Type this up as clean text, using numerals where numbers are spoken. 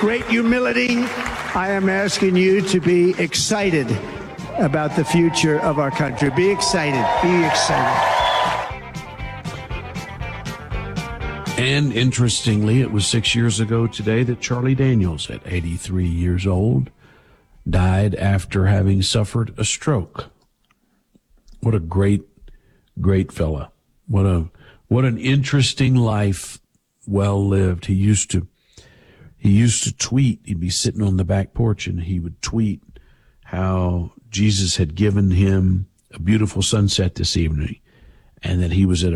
great humility, I am asking you to be excited about the future of our country. Be excited. Be excited. And interestingly, it was 6 years ago today that Charlie Daniels, at 83 years old, died after having suffered a stroke. What a great fella. What an interesting life, well lived. He used to tweet. He'd be sitting on the back porch and he would tweet how Jesus had given him a beautiful sunset this evening and that he was at a